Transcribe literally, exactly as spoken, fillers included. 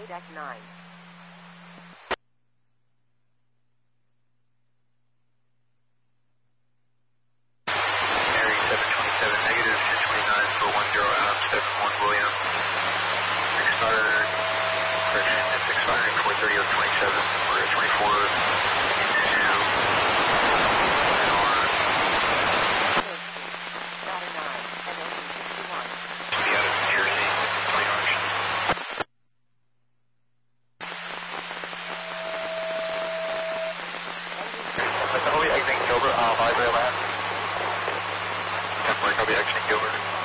deck nine. Mary seven twenty-seven, negative ten twenty-nine for one zero Adam, seven one William. Expired, correction, it's expiring four thirty of twenty-seven, we're at twenty-four into I'll be exiting Gilbert, uh, Library Land. ten four, I'll be exiting Gilbert.